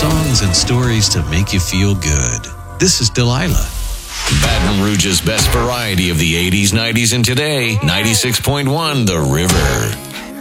songs and stories to make you feel good. This is Delilah. Baton Rouge's best variety of the 80s, 90s, and today. 96.1 The River.